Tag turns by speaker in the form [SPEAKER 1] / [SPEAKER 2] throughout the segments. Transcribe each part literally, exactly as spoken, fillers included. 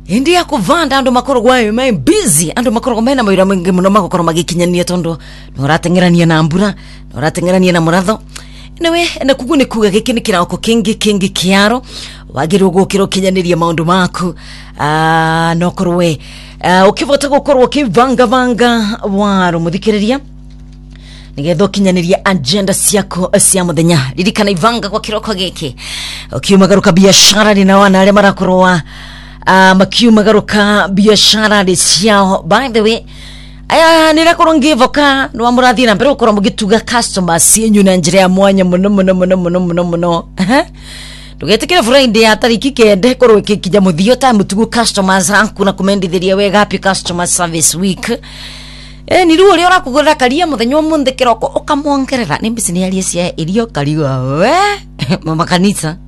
[SPEAKER 1] India kuvanda ando makorogwa mai busy ando makorogwa mai na mawira mwingi muno magokoro magikinyania tondo noratengerania na mbura noratengerania na muratho nawe na kugune kuga gikini kirako kingi kingi kiaro wagiro gukiro kinyaniria maundu maku ah no korwe ukivota gukorwo kivanga vanga waro muthikiriria nigetho kinyaniria agenda ciako cia muthenya ririkana ivanga kwa kiroko giki ukiumagaruka biashara ni na wana ale marakorwa Uh, makiumagaruka biashara de ciao. By the way, aya nirakorwo ngivoka no amurathi na mbere ukorwo mugituga customers cienyu na njira ya mwanya muno muno muno muno muno muno tugetekera Friday ya tariki kende korwo kikinya muthio ta mutugu customers anku na kumendithiria wega happy customer service week. Eh ni ruo ri ora kugura karia muthenya umunthe kiroko ukamwongerera ni mbisi ni alie cia irio kariwa we mama kanisa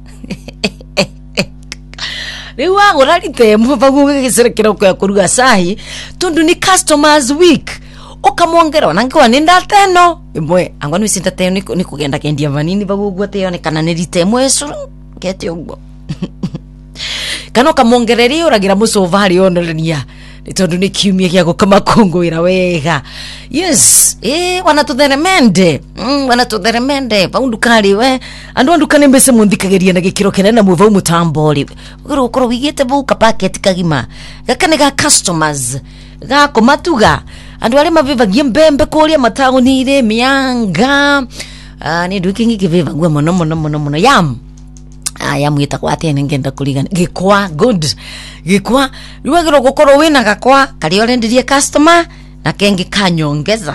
[SPEAKER 1] Rewa urarite mubagu giserekera kwa kuruga sahi tundu ni customers week ukamwongera nangiwa ninda teno imwe angwa ni sinta teno ni kugenda kendia vanini bagu gwate yone kana ni rite mwesu kete ugbo kana ukamwongereri uragira musovari onelenia tondu ni kiumia gya gukama kongwira wega yes eh wana tutheremende mm wana tutheremende paundu kali we andu andu kane mbese munthikageria na gikiro kenena muva mutambori ugoro ukoro wigite buka packet kagima gakane ga customers ga komatuga andu ale mavivagie mbembe kuria matauni ile mianga ah ni dukingi kiviva gwa mono mono mono mono yam aya mwita kwa tene ngenda kuligana gikwa good gikwa ruwagiro gukoro wina gakwa kali orendirie customer na kengi kanyongeza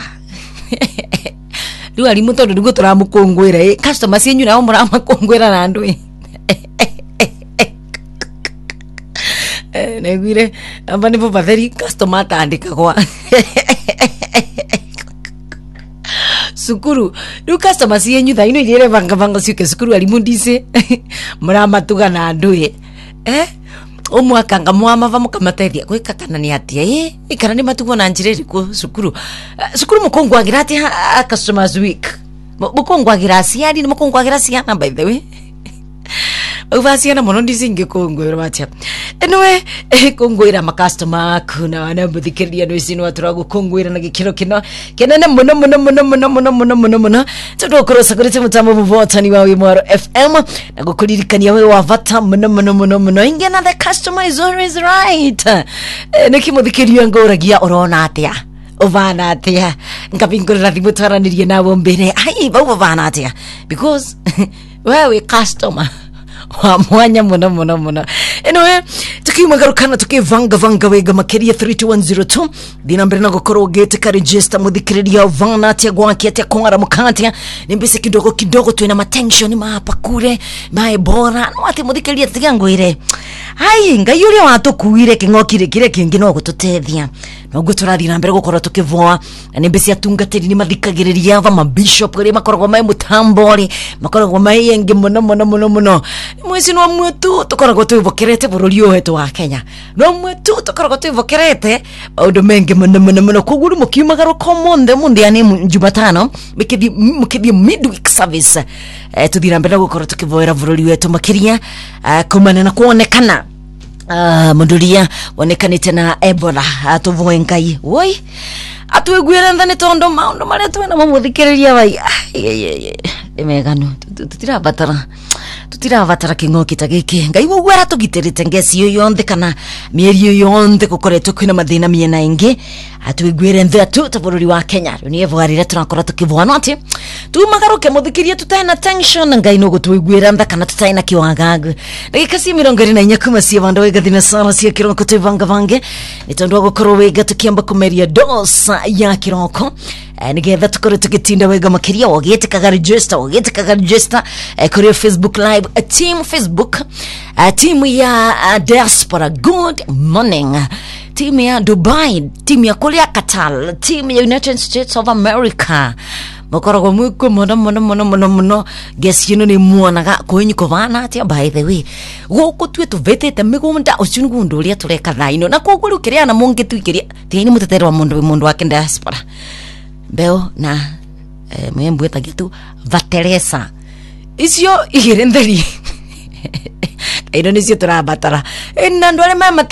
[SPEAKER 1] ruwa limuto ndugo turamukongwera eh customer cienyu na omura makongwera na ndwi eh negwire ambani bo batheri customer tandika kwa sukuru du customer cienyu tha ino ile vanga vanga ciuke sukuru alimundise muramatuga na ndui eh omwaka ngamwama vamukamatethia gwika kana ni atia eh ikana ni matugo na njireri ku sukuru uh, sukuru mukongwagira ati customers week mukongwagira ciari ni mukongwagira ciana by the way uvasiana mono ndisinge kongwera macha anyway eh kongwera ma customer kuna wana muthikiriria no isino aturago kongwera na gikiro kino kenene muno muno muno muno muno muno muno muno tudokorosa kurite mutambo muvotani wa Wimwaro F M na gukuririkania we wavata muno muno muno muno ingena the customer is always right eh, nikimuthikiria ngoragia urona atia ovana atia ngabingorera thimutwaranirie nawo mbere ai bau ovana atia because wewe customer wa mwanya muno muno muno anyway tukimagarukana tukivanga vanga wega makeria three two one zero two dina mbere na gukoro gete ka register muthikiriria vana atia gwake atia kwara mukatia nimbise kidogo kidogo tuina ma tension ma hapa kure mai bora no ati muthikiriria tigango ire ai ngayuri watu kuire kingokire kire kingi no gututethia no guturathi na mbere gukoro tukivoa nimbise atungatiri ni mathikagiriria va ma bishop kuri makorogwa mai mutambori makorogwa mai yengi muno muno muno muno mwezi no mwetu tukoragwo tuivokerete bururi wetu wa Kenya no mwetu tukoragwo tuivokerete maundu mengi muno muno muno kuguru mukiumagaruka monde monde ani Jumatano mikithie mukithie midweek service eh tuthira mbere gukora tukivoera bururi wetu makiria kumana na kuonekana ah munduria wonekanite na Ebola atuvoe ngai woi atwegwira ndane tondo maundu mare twena mamuthikiriria bai emegano tutira batara tutira batara kingoki tagiki ngai wogwara tugitirite ngesi yo yonthe kana mieri yo yonthe gukoretwo kwina mathina miena ingi atwegwire nthe atu tabururi wa Kenya ni evogarire turakora tukivwana ati tumagaruke muthikirie tutaina tension ngai no gutwegwira nthe kana tutaina kiwagagu ndagika cia mirongo ina inya kuma cia vandu wegathina sana cia kiroko twivanga vange nitondu gukorwo wega tukiamba kumeria dosa ya kiroko nigetha tukore tugitinda wega makiria ogitikaga register ogitikaga register kuri Facebook live a team Facebook a team ya uh, diaspora good morning team ya Dubai team ya kulia Qatar team ya United States of America mukorogo mwiko mono mono mono mono mono gesino ni muonaga kwenyi kovana atia by the way goko twe tuvetete migunda ucungu nduria tureka thaino na koguru kiria na mungi twikiria tini mutetero wa mundu mundu wa diaspora beo na eh, mwembu etagitu vateresa isio igirenderi ino nisio turabatara ina ndwale mama